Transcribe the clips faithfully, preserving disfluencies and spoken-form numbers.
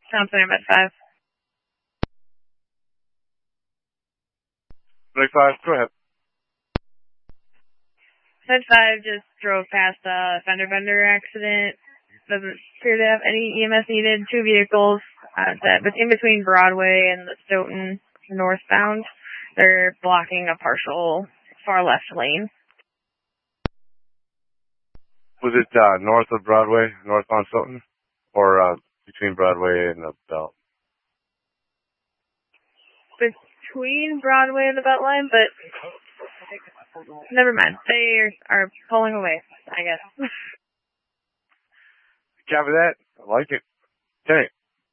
Sound Center, Med five. Med five, go ahead. Med five just drove past a fender bender accident. Doesn't appear to have any E M S needed. Two vehicles, uh, that, but in between Broadway and the Stoughton northbound, they're blocking a partial far left lane. Was it uh, north of Broadway, northbound Stoughton, or uh, between Broadway and the Belt? Between Broadway and the Beltline, but never mind. They are, are pulling away, I guess. Copy that. I like it. Okay.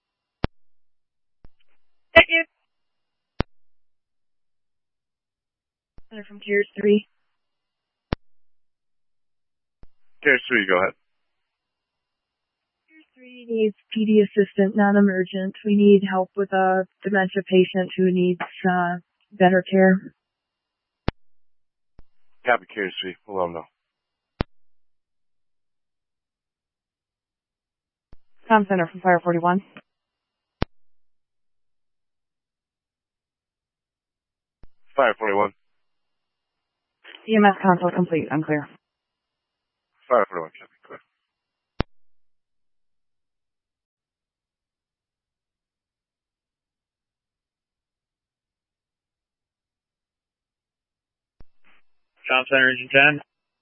Thank you. They're from Tier three. Tier three, go ahead. Tier three needs P D assistant, non-emergent. We need help with a dementia patient who needs uh, better care. Copy Tier three. We'll let them know. Tom Center from Fire forty-one. Fire forty-one. E M S console complete. Unclear. Fire forty-one, copy. Clear. Tom Center, Engine ten.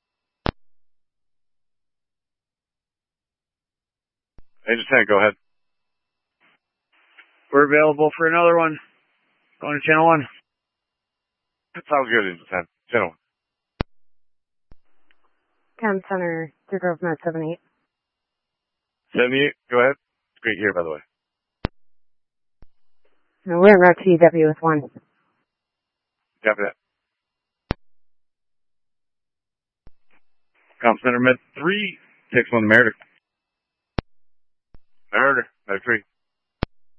Engine ten, go ahead. We're available for another one. Going to channel one. That sounds good, Engine ten. Channel one. Tom Center, Deer Grove Med seventy-eight. seventy-eight, go ahead. It's great here, by the way. No, we're in route to E W with one. Copy that. Com Center, Med three. Takes one, Meredith. Murder. Med three.